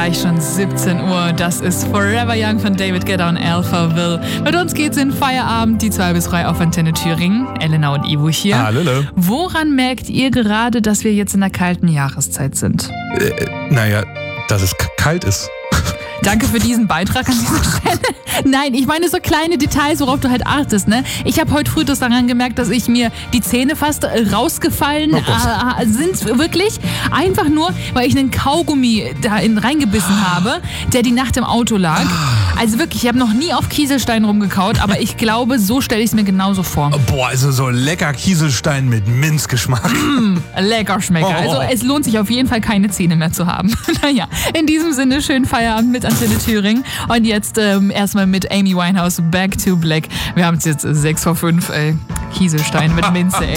gleich schon 17 Uhr. Das ist Forever Young von David Guetta und Alphaville. Mit uns geht's in Feierabend, die 2 bis 3 auf Antenne Thüringen. Elena und Ivo hier. Hallo. Woran merkt ihr gerade, dass wir jetzt in der kalten Jahreszeit sind? Naja, dass es kalt ist. Danke für diesen Beitrag an dieser Stelle. Nein, ich meine so kleine Details, worauf du halt achtest, ne? Ich habe heute früh das daran gemerkt, dass ich mir die Zähne fast rausgefallen sind. Wirklich einfach nur, weil ich einen Kaugummi da reingebissen habe, der die Nacht im Auto lag. Also wirklich, ich habe noch nie auf Kieselstein rumgekaut, aber ich glaube, so stelle ich es mir genauso vor. Boah, also so lecker Kieselstein mit Minzgeschmack. Lecker Schmecker. Also es lohnt sich auf jeden Fall, keine Zähne mehr zu haben. Naja, in diesem Sinne, schönen Feierabend mit Antenne Thüringen. Und jetzt erstmal mit Amy Winehouse, Back to Black. Wir haben es jetzt 6 vor 5, ey. Kieselstein mit Minze, ey.